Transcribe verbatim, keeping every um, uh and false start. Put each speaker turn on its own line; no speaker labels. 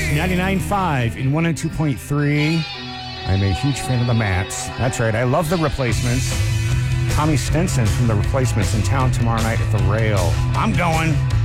ninety-nine point five and one oh two point three. I'm a huge fan of the Mats. That's right. I love the Replacements. Tommy Stinson from the Replacements in town tomorrow night at the Rail. I'm going.